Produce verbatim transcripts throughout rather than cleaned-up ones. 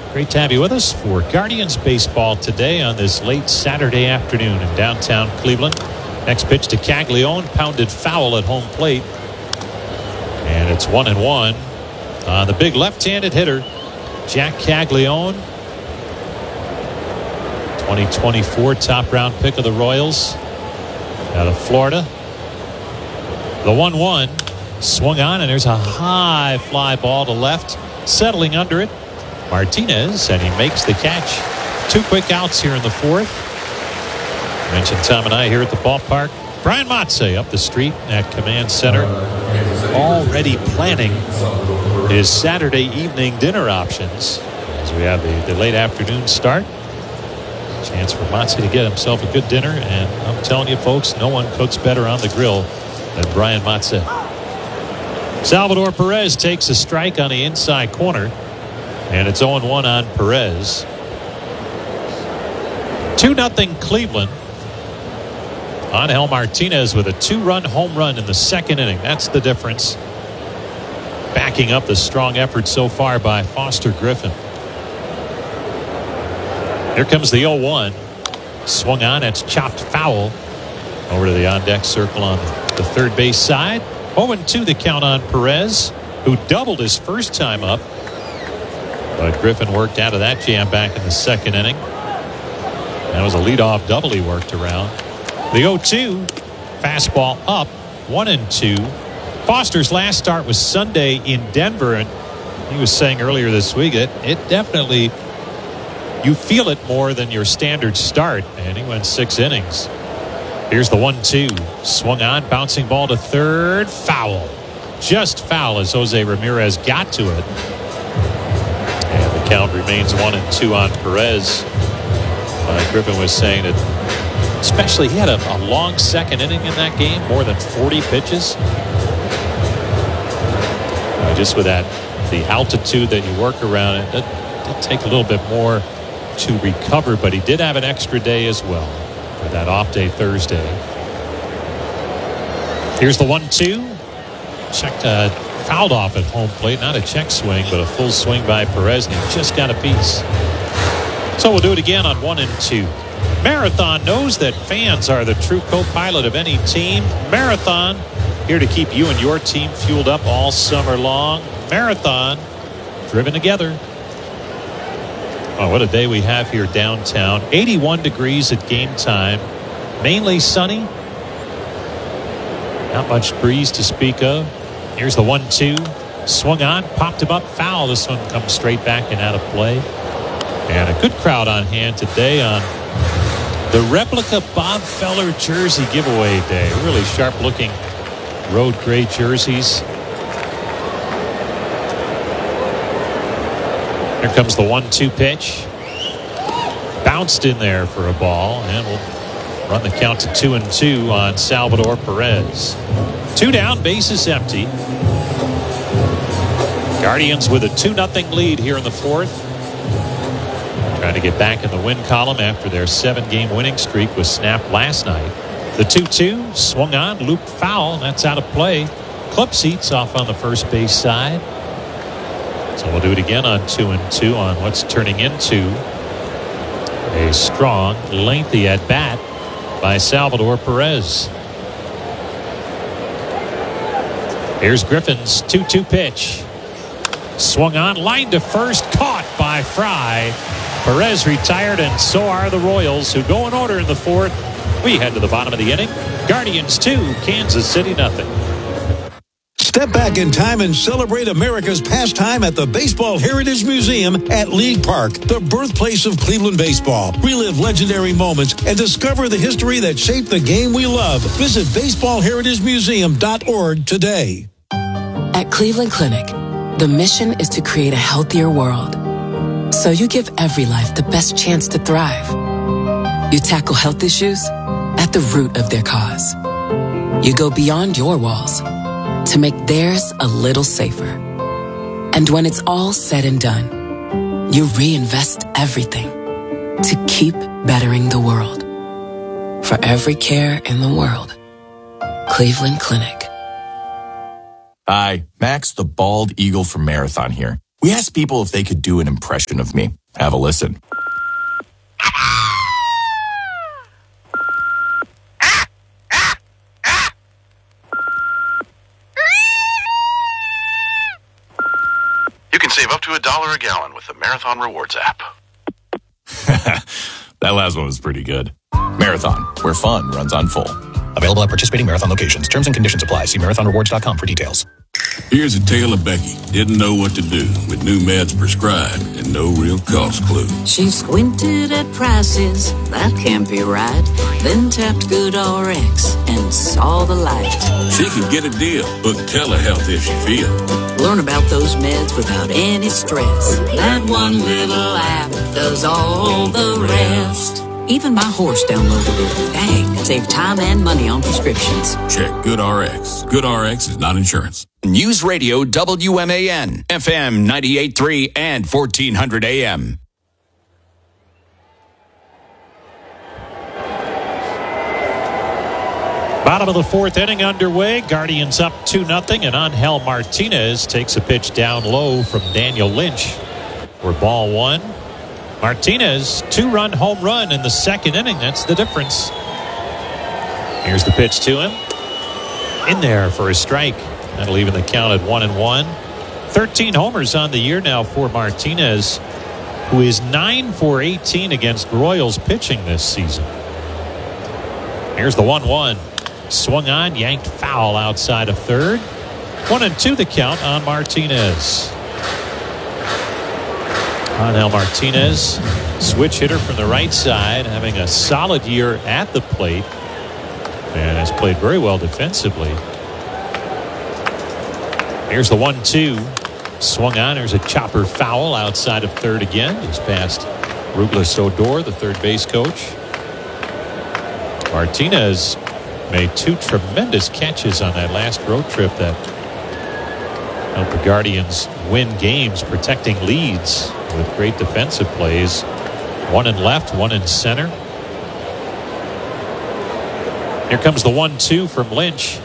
Great to have you with us for Guardians baseball today on this late Saturday afternoon in downtown Cleveland. Next pitch to Caglione, pounded foul at home plate. And it's one and one on the big left-handed hitter, Jack Caglione. twenty twenty-four top round pick of the Royals out of Florida. The one one swung on, and there's a high fly ball to left. Settling under it, Martinez, and he makes the catch. Two quick outs here in the fourth. I mentioned Tom and I here at the ballpark. Brian Matze up the street at Command Center, already planning his Saturday evening dinner options as we have the, the late afternoon start. Chance for Matze to get himself a good dinner, and I'm telling you folks, no one cooks better on the grill than Brian Matze. Salvador Perez takes a strike on the inside corner, and it's oh one on Perez. two nothing Cleveland. Angel Martinez with a two-run home run in the second inning. That's the difference. Backing up the strong effort so far by Foster Griffin. Here comes the oh one. Swung on. It's chopped foul. Over to the on-deck circle on the third base side. oh two the count on Perez, who doubled his first time up. But Griffin worked out of that jam back in the second inning. That was a leadoff double he worked around. The oh two, fastball up, one and two. Foster's last start was Sunday in Denver, and he was saying earlier this week that it definitely, you feel it more than your standard start, and he went six innings. Here's the one two, swung on, bouncing ball to third, foul. Just foul as Jose Ramirez got to it. And the count remains one and two on Perez. Uh, Griffin was saying that especially he had a, a long second inning in that game, more than forty pitches. Uh, just with that, the altitude that you work around, it did, did take a little bit more to recover, but he did have an extra day as well for that off day Thursday. Here's the one two. Checked, uh, fouled off at home plate. Not a check swing, but a full swing by Perez, and he just got a piece. So we'll do it again on one and two. Marathon knows that fans are the true co-pilot of any team. Marathon, here to keep you and your team fueled up all summer long. Marathon, driven together. Oh, what a day we have here downtown. eighty-one degrees at game time. Mainly sunny. Not much breeze to speak of. Here's the one two. Swung on, popped him up, foul. This one comes straight back and out of play. And a good crowd on hand today on the replica Bob Feller jersey giveaway day. Really sharp looking road gray jerseys. Here comes the one two pitch. Bounced in there for a ball, and we'll run the count to two and two on Salvador Perez. Two down, bases empty. Guardians with a two nothing lead here in the fourth. Trying to get back in the win column after their seven-game winning streak was snapped last night. The two two swung on, looped foul, and that's out of play. Club seats off on the first base side. So we'll do it again on two and two on what's turning into a strong, lengthy at bat by Salvador Perez. Here's Griffin's two two pitch. Swung on, line to first, caught by Fry. Perez retired, and so are the Royals, who go in order in the fourth. We head to the bottom of the inning. Guardians two, Kansas City nothing. Step back in time and celebrate America's pastime at the Baseball Heritage Museum at League Park, the birthplace of Cleveland baseball. Relive legendary moments and discover the history that shaped the game we love. Visit baseball heritage museum dot org today. At Cleveland Clinic, the mission is to create a healthier world. So you give every life the best chance to thrive. You tackle health issues at the root of their cause. You go beyond your walls to make theirs a little safer. And when it's all said and done, you reinvest everything to keep bettering the world. For every care in the world, Cleveland Clinic. Hi, Max the Bald Eagle from Marathon here. We asked people if they could do an impression of me. Have a listen. You can save up to a dollar a gallon with the Marathon Rewards app. That last one was pretty good. Marathon, where fun runs on full. Available at participating Marathon locations. Terms and conditions apply. See marathon rewards dot com for details. Here's a tale of Becky. Didn't know what to do with new meds prescribed and no real cost clue. She squinted at prices, that can't be right. Then tapped GoodRx and saw the light. She could get a deal. Book telehealth if she feel. Learn about those meds without any stress. That one little app does all the rest. Even my horse downloaded it. Dang, save time and money on prescriptions. Check GoodRx. GoodRx is not insurance. News Radio W M A N, F M ninety-eight point three and fourteen hundred A M. Bottom of the fourth inning underway. Guardians up two nothing, and Angel Martinez takes a pitch down low from Daniel Lynch for ball one. Martinez, two-run home run in the second inning. That's the difference. Here's the pitch to him. In there for a strike. That'll even the count at one and one. thirteen homers on the year now for Martinez, who is nine for eighteen against Royals pitching this season. Here's the one one. Swung on, yanked foul outside of third. One and two the count on Martinez. Angel Martinez, switch hitter from the right side, having a solid year at the plate and has played very well defensively. Here's the one two. Swung on. There's a chopper foul outside of third again. Just past Douglas Odor, the third base coach. Martinez made two tremendous catches on that last road trip that helped the Guardians win games, protecting leads with great defensive plays. One in left, one in center. Here comes the one two from Lynch.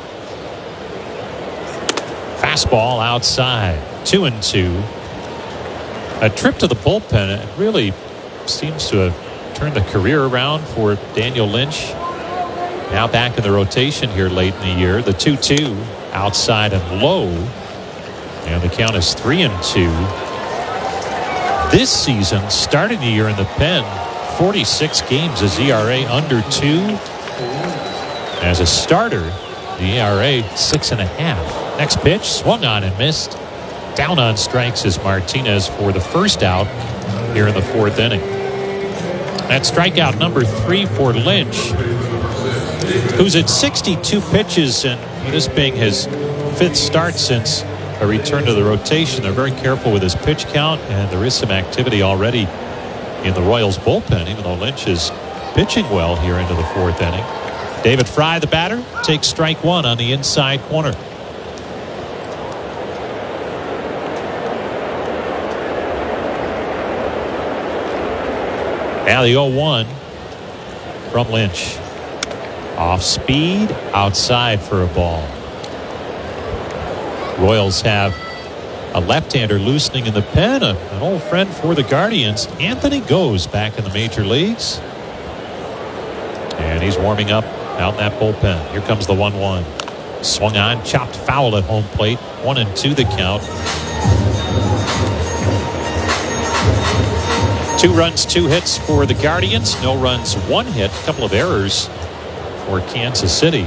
Fastball outside. Two and two. A trip to the bullpen. It really seems to have turned the career around for Daniel Lynch. Now back in the rotation here late in the year. The two two outside and low. And the count is three and two. This season, starting the year in the pen, forty-six games, his E R A under two. As a starter, the E R A six and a half. Next pitch, swung on and missed. Down on strikes is Martinez for the first out here in the fourth inning. That's strikeout number three for Lynch, who's at sixty-two pitches, and this being his fifth start since a return to the rotation. They're very careful with his pitch count, and there is some activity already in the Royals bullpen, even though Lynch is pitching well here into the fourth inning. David Fry, the batter, takes strike one on the inside corner. Now the oh one from Lynch. Off speed, outside for a ball. Royals have a left-hander loosening in the pen, a, an old friend for the Guardians. Anthony Goes back in the major leagues. And he's warming up out in that bullpen. Here comes the one one. Swung on, chopped foul at home plate. One and two the count. Two runs, two hits for the Guardians. No runs, one hit. A couple of errors for Kansas City.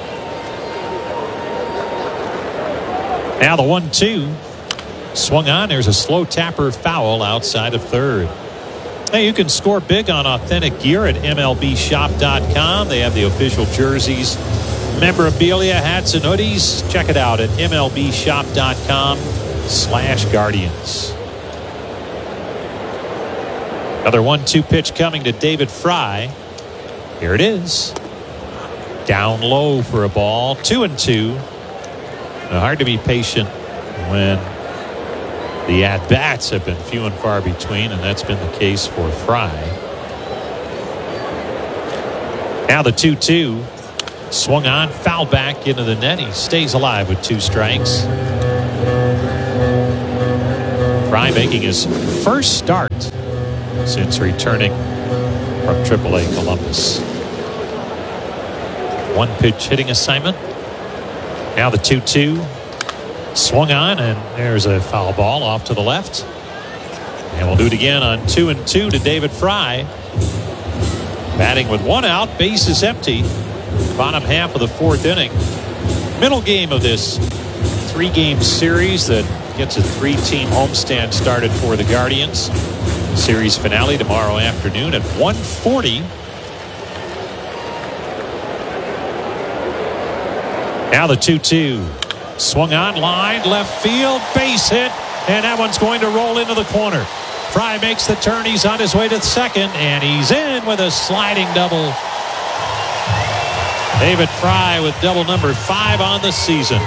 Now the one two. Swung on. There's a slow tapper foul outside of third. Hey, you can score big on authentic gear at M L B shop dot com. They have the official jerseys, memorabilia, hats, and hoodies. Check it out at M L B shop dot com slash Guardians. Another one two pitch coming to David Fry. Here it is. Down low for a ball. Two and two. Now, hard to be patient when the at-bats have been few and far between, and that's been the case for Fry. Now the two two. Swung on, foul back into the net. He stays alive with two strikes. Fry Fry making his first start since returning from triple A Columbus. One pitch hitting assignment. Now the two two. Swung on, and there's a foul ball off to the left. And we'll do it again on two and two to David Fry. Batting with one out, base is empty. Bottom half of the fourth inning. Middle game of this three-game series that gets a three-team homestand started for the Guardians. Series finale tomorrow afternoon at one forty. Now the two two. Swung on, line, left field, base hit, and that one's going to roll into the corner. Fry makes the turn. He's on his way to second, and he's in with a sliding double. David Fry with double number five on the season.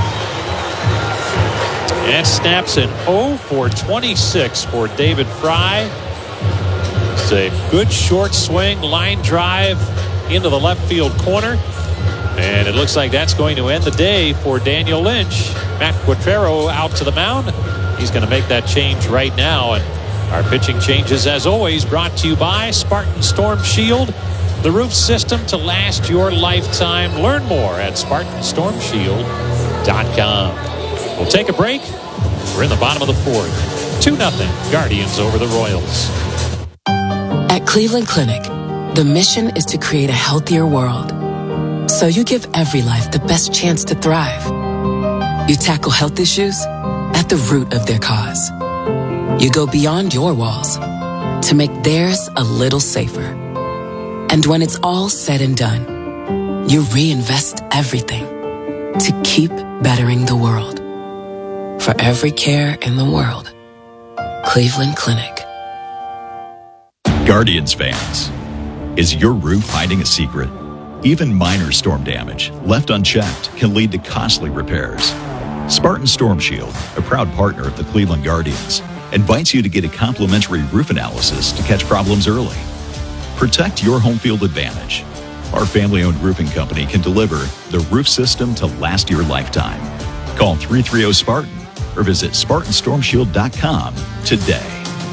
And snaps an oh for twenty-six for David Fry. It's a good short swing, line drive into the left field corner. And it looks like that's going to end the day for Daniel Lynch. Matt Quatrero out to the mound. He's going to make that change right now. And our pitching changes, as always, brought to you by Spartan Storm Shield, the roof system to last your lifetime. Learn more at Spartan Storm Shield dot com. We'll take a break. We're in the bottom of the fourth. two nothing Guardians over the Royals. At Cleveland Clinic, the mission is to create a healthier world. So you give every life the best chance to thrive. You tackle health issues at the root of their cause. You go beyond your walls to make theirs a little safer. And when it's all said and done, you reinvest everything to keep bettering the world. For every care in the world, Cleveland Clinic. Guardians fans, is your roof hiding a secret? Even minor storm damage, left unchecked, can lead to costly repairs. Spartan Storm Shield, a proud partner of the Cleveland Guardians, invites you to get a complimentary roof analysis to catch problems early. Protect your home field advantage. Our family-owned roofing company can deliver the roof system to last your lifetime. Call three three zero Spartan or visit Spartan Storm Shield dot com today.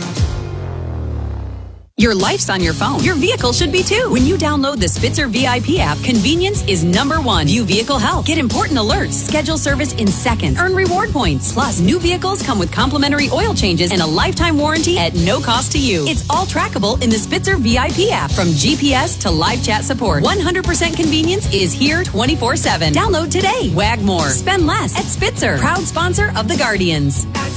Your life's on your phone. Your vehicle should be too. When you download the Spitzer V I P app, convenience is number one. View vehicle health. Get important alerts. Schedule service in seconds. Earn reward points. Plus, new vehicles come with complimentary oil changes and a lifetime warranty at no cost to you. It's all trackable in the Spitzer V I P app. From G P S to live chat support, one hundred percent convenience is here twenty-four seven. Download today. Wag more. Spend less at Spitzer. Proud sponsor of the Guardians.